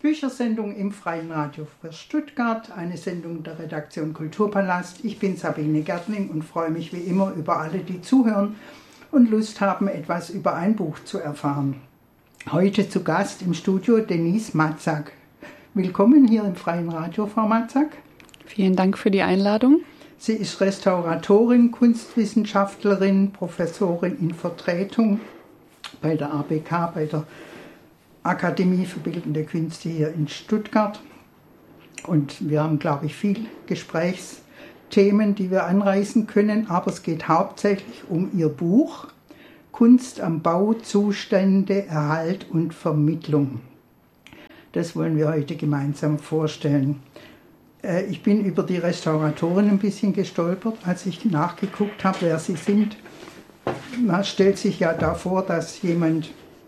Büchersendung im Freien Radio für Stuttgart, eine Sendung der Redaktion Kulturpalast. Ich bin Sabine Gärtling und freue mich wie immer über alle, die zuhören und Lust haben, etwas über ein Buch zu erfahren. Heute zu Gast im Studio Denise Matzak. Willkommen hier im Freien Radio, Frau Matzak. Vielen Dank für die Einladung. Sie ist Restauratorin, Kunstwissenschaftlerin, Professorin in Vertretung bei der ABK, bei der Akademie für Bildende Künste hier in Stuttgart. Und wir haben, glaube ich, viel Gesprächsthemen, die wir anreißen können, aber es geht hauptsächlich um Ihr Buch Kunst am Bau, Zustände, Erhalt und Vermittlung. Das wollen wir heute gemeinsam vorstellen. Ich bin über die Restauratorin ein bisschen gestolpert, als ich nachgeguckt habe, wer sie sind. Man stellt sich ja da vor, dass jemand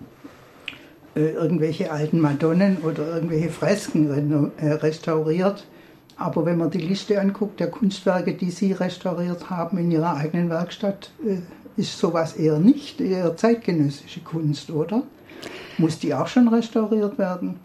irgendwelche alten Madonnen oder irgendwelche Fresken restauriert. Aber wenn man die Liste anguckt, der Kunstwerke, die Sie restauriert haben in Ihrer eigenen Werkstatt, ist sowas eher nicht, eher zeitgenössische Kunst, oder? Muss die auch schon restauriert werden?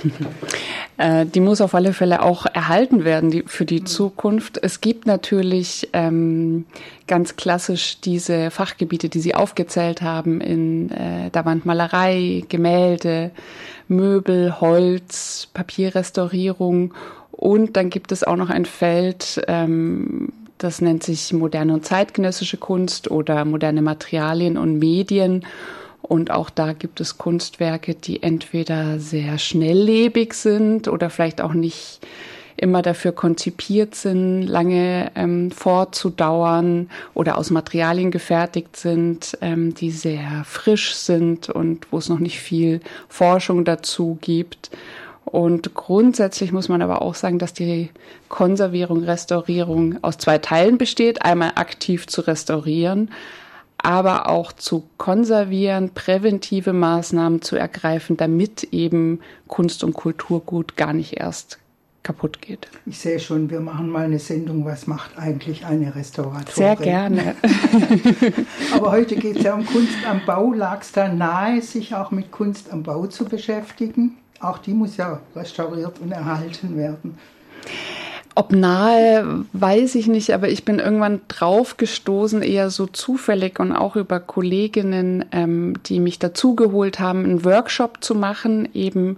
Die muss auf alle Fälle auch erhalten werden für die Zukunft. Es gibt natürlich ganz klassisch diese Fachgebiete, die Sie aufgezählt haben, in der Wandmalerei, Gemälde, Möbel, Holz, Papierrestaurierung. Und dann gibt es auch noch ein Feld, das nennt sich moderne und zeitgenössische Kunst oder moderne Materialien und Medien. Und auch da gibt es Kunstwerke, die entweder sehr schnelllebig sind oder vielleicht auch nicht immer dafür konzipiert sind, lange fortzudauern oder aus Materialien gefertigt sind, die sehr frisch sind und wo es noch nicht viel Forschung dazu gibt. Und grundsätzlich muss man aber auch sagen, dass die Konservierung, Restaurierung aus zwei Teilen besteht. Einmal aktiv zu restaurieren, aber auch zu konservieren, präventive Maßnahmen zu ergreifen, damit eben Kunst- und Kulturgut gar nicht erst kaputt geht. Ich sehe schon, wir machen mal eine Sendung, was macht eigentlich eine Restauratorin? Sehr gerne. Aber heute geht es ja um Kunst am Bau. Lag es da nahe, sich auch mit Kunst am Bau zu beschäftigen? Auch die muss ja restauriert und erhalten werden. Ob nahe, weiß ich nicht, aber ich bin irgendwann drauf gestoßen, eher so zufällig und auch über Kolleginnen, die mich dazugeholt haben, einen Workshop zu machen, eben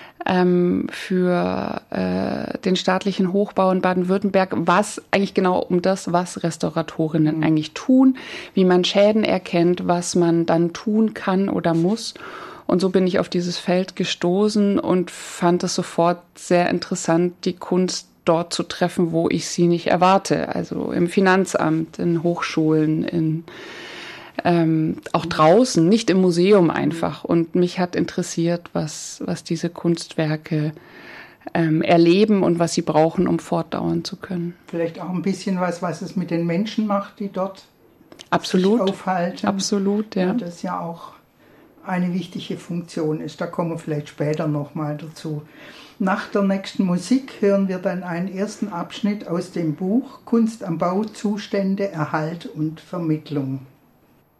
für den staatlichen Hochbau in Baden-Württemberg, was eigentlich genau um das, was Restauratorinnen eigentlich tun, wie man Schäden erkennt, was man dann tun kann oder muss. Und so bin ich auf dieses Feld gestoßen und fand es sofort sehr interessant, die Kunst dort zu treffen, wo ich sie nicht erwarte. Also im Finanzamt, in Hochschulen, auch draußen, nicht im Museum einfach. Und mich hat interessiert, was diese Kunstwerke erleben und was sie brauchen, um fortdauern zu können. Vielleicht auch ein bisschen was es mit den Menschen macht, die dort Absolut sich aufhalten. Absolut, ja. Und das ja auch eine wichtige Funktion ist. Da kommen wir vielleicht später nochmal dazu. Nach der nächsten Musik hören wir dann einen ersten Abschnitt aus dem Buch Kunst am Bau, Zustände, Erhalt und Vermittlung.